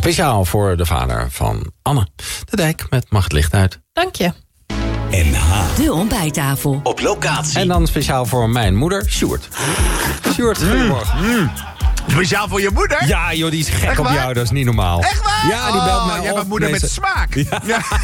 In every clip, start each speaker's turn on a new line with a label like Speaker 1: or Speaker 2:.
Speaker 1: Speciaal voor de vader van Anne. De Dijk met Mag het licht uit.
Speaker 2: Dank je.
Speaker 3: NH.
Speaker 4: De ontbijttafel.
Speaker 3: Op locatie.
Speaker 1: En dan speciaal voor mijn moeder, Sjoerd. Sjoerd, goedemorgen.
Speaker 5: Speciaal voor je moeder?
Speaker 1: Ja, joh, die is gek
Speaker 5: Echt
Speaker 1: op
Speaker 5: waar?
Speaker 1: jou, dat is niet normaal.
Speaker 5: Echt waar?
Speaker 1: Ja, die belt mij op.
Speaker 5: Jij bent moeder met smaak.
Speaker 1: Ja,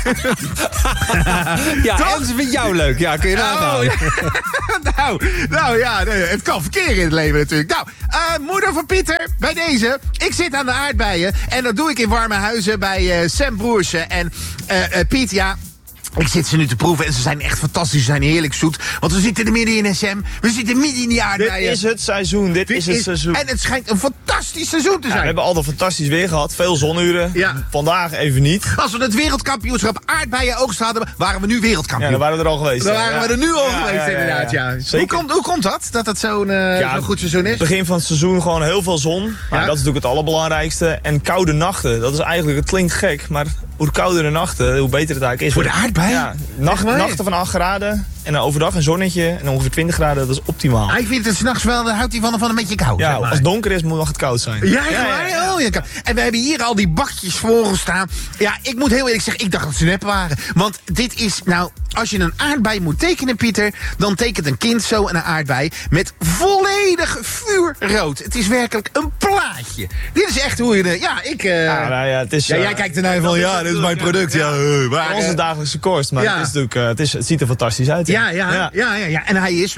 Speaker 1: ja en ze vindt jou leuk. Ja, kun je nagaan.
Speaker 5: Nou ja, nee, het kan verkeren in het leven natuurlijk. Nou, moeder van Pieter, bij deze. Ik zit aan de aardbeien. En dat doe ik in Warme Huizen bij Sam Broersen. En Piet, ja... Ik zit ze nu te proeven en ze zijn echt fantastisch. Ze zijn heerlijk zoet. Want we zitten er midden in, SM. We zitten midden in die aardbeien.
Speaker 6: Dit is het seizoen. Dit is het seizoen.
Speaker 5: En het schijnt een fantastisch seizoen te zijn.
Speaker 6: We hebben altijd fantastisch weer gehad. Veel zonuren.
Speaker 5: Ja.
Speaker 6: Vandaag even niet.
Speaker 5: Als we het wereldkampioenschap aardbeien oogst hadden, waren we nu wereldkampioen.
Speaker 6: Ja, dan waren we er al geweest.
Speaker 5: Dan waren we er nu al geweest,
Speaker 6: ja,
Speaker 5: inderdaad. Ja.
Speaker 6: Zeker.
Speaker 5: Hoe komt dat? Dat het zo'n goed seizoen is?
Speaker 6: Begin van het seizoen gewoon heel veel zon. Nou, dat is natuurlijk het allerbelangrijkste. En koude nachten. Dat is eigenlijk, het klinkt gek, maar hoe kouder de nachten, hoe beter het eigenlijk is.
Speaker 5: Voor de aardbeien?
Speaker 6: Ja, nachten van 8 graden. En dan overdag een zonnetje. En ongeveer 20 graden, dat is optimaal.
Speaker 5: Hij vindt het s'nachts wel, dan houdt hij van een beetje koud.
Speaker 6: Ja,
Speaker 5: zeg maar.
Speaker 6: als het donker is, mag het koud zijn.
Speaker 5: Ja. Oh, ja. En we hebben hier al die bakjes voor ons staan. Ja, ik moet heel eerlijk zeggen, ik dacht dat ze nep waren. Want dit is, nou, als je een aardbei moet tekenen, Pieter, dan tekent een kind zo een aardbei met volledig vuurrood. Het is werkelijk een plaatje. Dit is echt hoe je de... Ja,
Speaker 6: het is,
Speaker 5: jij kijkt ernaar van, dit is mijn product. Ja,
Speaker 6: voor ons is dagelijkse kost, maar het is natuurlijk, het ziet er fantastisch uit.
Speaker 5: Ja. En hij is...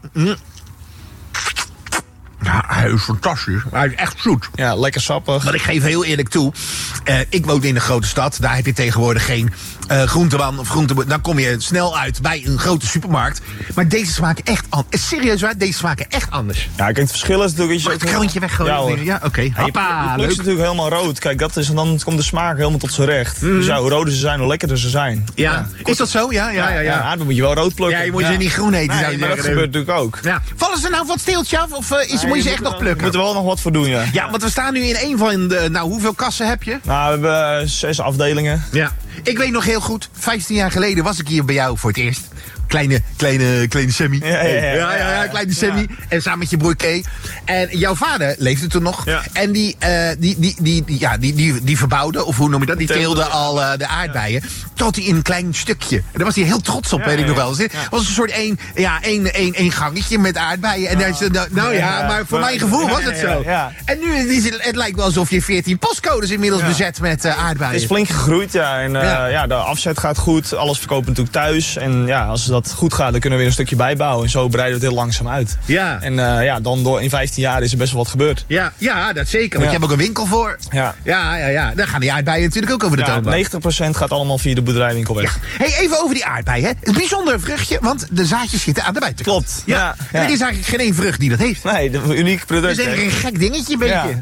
Speaker 5: Ja, hij is fantastisch. Hij is echt zoet.
Speaker 6: Ja, lekker sappig.
Speaker 5: Maar ik geef heel eerlijk toe. Ik woon in een grote stad. Daar heb je tegenwoordig geen groenteman of groenteboer. Dan kom je snel uit bij een grote supermarkt. Maar deze smaken echt anders. Serieus waar, deze smaken echt anders.
Speaker 6: Ja, kijk, het verschil is natuurlijk...
Speaker 5: Mag ik het kroontje weggooien? Ja, oké.
Speaker 6: Hoppa, leuk. Het is natuurlijk helemaal rood. Kijk, dat is, en dan komt de smaak helemaal tot zijn recht. Dus ja, hoe roder ze zijn, hoe lekkerder ze zijn.
Speaker 5: Ja. Is dat zo? Ja.
Speaker 6: Aardbei moet je wel rood plukken.
Speaker 5: Ja, je moet ze niet groen eten.
Speaker 6: Nee, maar dat gebeurt natuurlijk ook.
Speaker 5: Ja. Vallen ze nou van het steeltje af? Of moet je ze echt nog plukken?
Speaker 6: We moeten er wel nog wat voor doen, ja.
Speaker 5: Ja, want we staan nu in een van de... Nou, hoeveel kassen heb je?
Speaker 6: Nou, we hebben 6 afdelingen.
Speaker 5: Ja. Ik weet nog heel goed, 15 jaar geleden was ik hier bij jou voor het eerst. Kleine Sammy. Ja, kleine Sammy. Ja. En samen met je broer Kay. En jouw vader leefde toen nog. Ja. En die verbouwde, of hoe noem je dat? Die teelde al de aardbeien. Tot hij in een klein stukje. En daar was hij heel trots op, weet ik nog wel. Het was een soort één gangetje met aardbeien. En maar voor mijn gevoel was het zo. Ja. En nu is het lijkt wel alsof je 14 postcodes inmiddels bezet met aardbeien.
Speaker 6: Het is flink gegroeid, ja. En de afzet gaat goed. Alles verkopen natuurlijk thuis. En ja, als dat goed gaat, dan kunnen we weer een stukje bijbouwen. En zo breiden we het heel langzaam uit. Ja. En dan in 15 jaar is er best wel wat gebeurd. Ja, dat zeker. Want je hebt ook een winkel voor. Ja. Dan gaan die aardbeien natuurlijk ook over de toonbank. 90% gaat allemaal via de boerderijwinkel weg.
Speaker 5: Ja. Hey, even over die aardbeien. Hè. Een bijzonder vruchtje, want de zaadjes zitten aan de buitenkant.
Speaker 6: Klopt.
Speaker 5: Ja. En er is eigenlijk geen één vrucht die dat heeft.
Speaker 6: Nee, een uniek product.
Speaker 5: Het is eigenlijk een gek dingetje, een beetje.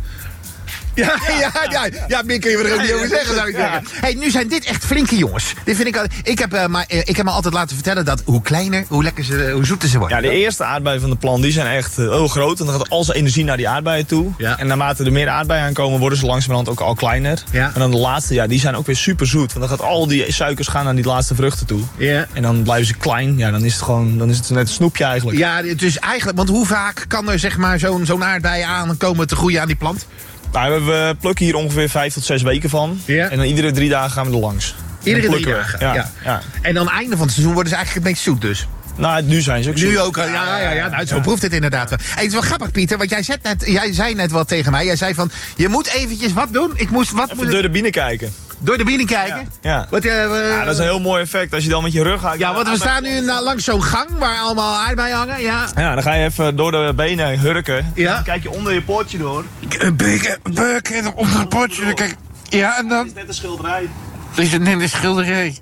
Speaker 5: Ja, meer kun je er ook niet over zeggen, zou ik zeggen. Hey, nu zijn dit echt flinke jongens. Dit vind ik heb me altijd laten vertellen dat hoe kleiner, hoe zoeter ze worden.
Speaker 6: Ja, de eerste aardbeien van de plant, die zijn echt heel groot. En dan gaat al zijn energie naar die aardbeien toe. Ja. En naarmate er meer aardbeien aankomen, worden ze langzamerhand ook al kleiner. Ja. En dan de laatste, die zijn ook weer super zoet. Want dan gaat al die suikers gaan naar die laatste vruchten toe. Ja. En dan blijven ze klein. Ja, dan is het net een snoepje eigenlijk.
Speaker 5: Ja, dus eigenlijk, want hoe vaak kan er zeg maar zo'n aardbei aankomen te groeien aan die plant?
Speaker 6: Nou, we plukken hier ongeveer 5 tot 6 weken van. Ja. En dan iedere 3 dagen gaan we er langs.
Speaker 5: Iedere 3 dagen? Ja. En aan het einde van het seizoen worden ze eigenlijk een beetje zoet dus?
Speaker 6: Nou, nu zijn ze ook zoet.
Speaker 5: Nu ook, nou, zo proeft het inderdaad wel. Hey, het is wel grappig, Pieter, want jij zei net wat tegen mij. Jij zei van, je moet eventjes wat doen?
Speaker 6: Even door de binnen kijken.
Speaker 5: Door de binnen kijken?
Speaker 6: Ja. Dat is een heel mooi effect als je dan met je rug gaat.
Speaker 5: Ja, want we staan nu langs zo'n gang waar allemaal aardbeien hangen. Ja,
Speaker 6: dan ga je even door de benen hurken. Ja. Dan kijk je onder je pootje door.
Speaker 5: Bukken onder het pootje. Kijk. Ja, en dan...
Speaker 6: Het is net een schilderij.
Speaker 5: Het is net een schilderij.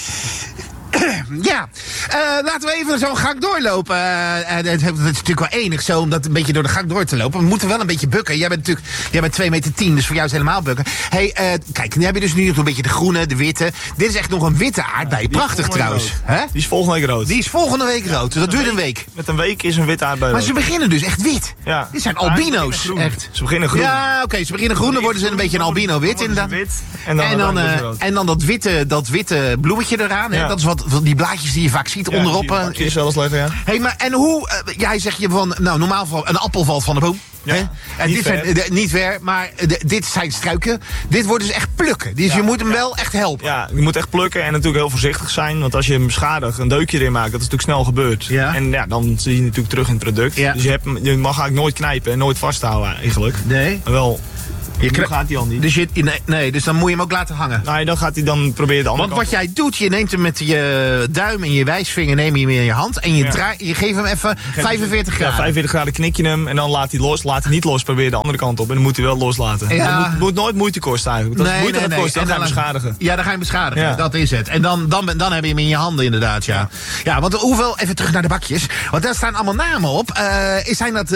Speaker 5: Ja, laten we even zo'n gang doorlopen. Het is natuurlijk wel enig zo om dat een beetje door de gang door te lopen. We moeten wel een beetje bukken. Jij bent 2,10 meter, dus voor jou is het helemaal bukken. Hey, kijk, dan heb je dus nu nog een beetje de groene, de witte. Dit is echt nog een witte aardbei. Prachtig trouwens.
Speaker 6: Die is volgende week rood.
Speaker 5: Die is volgende week rood, dus dat duurt een week.
Speaker 6: Met een week is een witte aardbei rood.
Speaker 5: Maar ze beginnen dus echt wit.
Speaker 6: Ja.
Speaker 5: Dit zijn albino's. Echt.
Speaker 6: Ze beginnen groen.
Speaker 5: Ja, oké, ze beginnen groen, dan worden ze een beetje een albino wit inderdaad.
Speaker 6: Wit,
Speaker 5: en dan dat witte bloemetje eraan, hè? Dat is wat van die blaadjes die je vaak ziet onderop.
Speaker 6: Is zelfs liggen, ja.
Speaker 5: Hey, maar en hoe... jij zegt je van... Nou, normaal een appel valt van de boom.
Speaker 6: Ja,
Speaker 5: niet ver, maar dit zijn struiken. Dit wordt dus echt plukken. Dus je moet hem wel echt helpen.
Speaker 6: Ja, je moet echt plukken en natuurlijk heel voorzichtig zijn. Want als je hem beschadigt, een deukje erin maakt, dat is natuurlijk snel gebeurd. Ja. En ja, dan zie je natuurlijk terug in het product. Ja. Dus je mag eigenlijk nooit knijpen en nooit vasthouden eigenlijk. Nee. Maar wel... Nu gaat hij al niet.
Speaker 5: Dus dan moet je hem ook laten hangen.
Speaker 6: Nee, dan probeer je de andere
Speaker 5: Want wat jij doet, je neemt hem met je duim en je wijsvinger neem je hem in je hand. En je geeft hem even 45 graden.
Speaker 6: Ja, 45 graden knik je hem en dan laat hij los. Laat hij niet los, probeer je de andere kant op. En dan moet hij wel loslaten. Ja. Het moet nooit moeite kosten eigenlijk. Als het moeite gaat kosten, dan ga je hem beschadigen.
Speaker 5: Ja, dan ga je hem beschadigen. Ja. Dat is het. En dan heb je hem in je handen inderdaad, ja. Ja, want even terug naar de bakjes. Want daar staan allemaal namen op. Zijn dat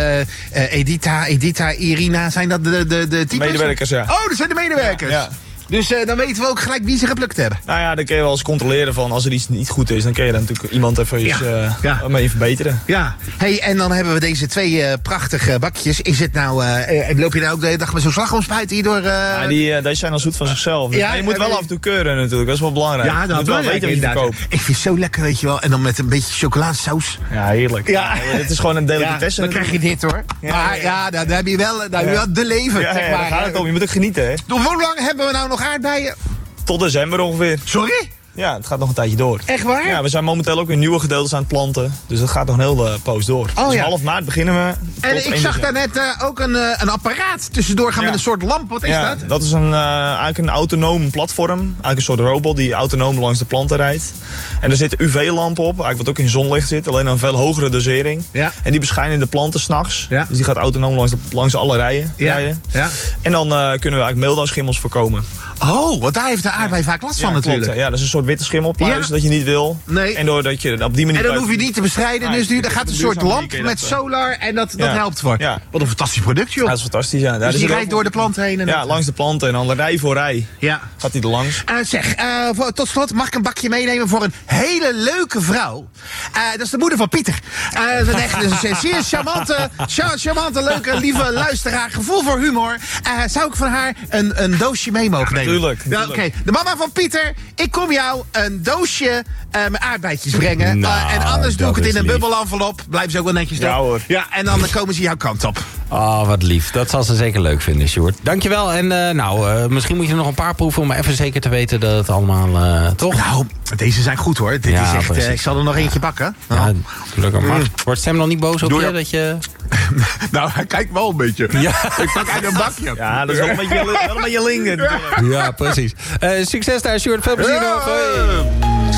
Speaker 5: Edita, Irina, zijn dat de types?
Speaker 6: Medewerkers, ja.
Speaker 5: Oh, dat zijn de medewerkers. Ja. Dus dan weten we ook gelijk wie ze geplukt hebben.
Speaker 6: Nou ja, dan kun je wel eens controleren van als er iets niet goed is, dan kun je dan natuurlijk iemand even mee verbeteren.
Speaker 5: Ja. Hey, en dan hebben we deze 2 prachtige bakjes. Is het nou, loop je nou ook de hele dag met zo'n slagroomspuit hierdoor?
Speaker 6: Ja, die zijn al zoet van zichzelf. Dus je moet wel af en toe keuren natuurlijk, dat is wel belangrijk.
Speaker 5: Ja, dat moet wel weten wie je verkoopt. Ik vind het zo lekker, weet je wel. En dan met een beetje chocoladesaus.
Speaker 6: Ja, heerlijk. Ja. Het is gewoon een delicatesse.
Speaker 5: Dan krijg je dit hoor. Maar dan heb je wel de leven.
Speaker 6: Ja,
Speaker 5: zeg maar.
Speaker 6: Daar gaat het om. Je moet ook genieten, hè.
Speaker 5: Hoe lang hebben we nou nog aardbeien?
Speaker 6: Tot december ongeveer.
Speaker 5: Sorry?
Speaker 6: Ja, het gaat nog een tijdje door.
Speaker 5: Echt waar?
Speaker 6: Ja, we zijn momenteel ook weer nieuwe gedeeltes aan het planten. Dus dat gaat nog een hele poos door.
Speaker 5: Oh,
Speaker 6: dus half maart beginnen we.
Speaker 5: En ik zag daar net ook een apparaat tussendoor gaan met een soort lamp. Wat is dat?
Speaker 6: Dat is eigenlijk een autonoom platform. Eigenlijk een soort robot die autonoom langs de planten rijdt. En er zitten UV-lampen op, eigenlijk wat ook in zonlicht zit. Alleen een veel hogere dosering. Ja. En die beschijnen de planten 's nachts. Ja. Dus die gaat autonoom langs alle rijen rijden. Ja. En dan kunnen we eigenlijk meeldauwschimmels voorkomen.
Speaker 5: Oh, want daar heeft de aardbei vaak last van natuurlijk.
Speaker 6: Klopt, ja, dat is een soort witte schimmelpluis dat je niet wil. Nee. En doordat je op die manier...
Speaker 5: En dan hoef je niet te bestrijden, dus nu gaat een soort lamp met solar en dat helpt voor. Ja. Wat een fantastisch product, joh.
Speaker 6: Ja, dat is fantastisch, ja.
Speaker 5: Dus die rijdt door de planten heen. En
Speaker 6: langs de planten en dan rij voor rij gaat hij er langs.
Speaker 5: Tot slot, mag ik een bakje meenemen voor een hele leuke vrouw. Dat is de moeder van Pieter. Een zeer charmante, leuke, lieve luisteraar. Gevoel voor humor. Zou ik van haar een doosje mee mogen nemen?
Speaker 6: Tuurlijk.
Speaker 5: Ja, Oké. De mama van Pieter, ik kom jou een doosje met aardbeidjes brengen. En anders doe ik het in een bubbelenvelop. Blijven ze ook wel netjes doen.
Speaker 6: Ja hoor.
Speaker 5: Ja, en dan komen ze jouw kant op.
Speaker 1: Oh, wat lief. Dat zal ze zeker leuk vinden, Sjoerd. Dankjewel. En misschien moet je er nog een paar proeven om even zeker te weten dat het allemaal, toch?
Speaker 5: Nou, deze zijn goed hoor. Dit is echt, ik zal er nog eentje bakken.
Speaker 1: Ja, gelukkig maar. Wordt Sam nog niet boos op je? Dat je...
Speaker 5: Nou, hij kijkt wel een beetje. Ja. Ik pak uit een bakje.
Speaker 6: Ja, dat is wel een beetje lingen.
Speaker 1: Ja, precies. Succes daar, Sjoerd. Veel plezier nog. Hey.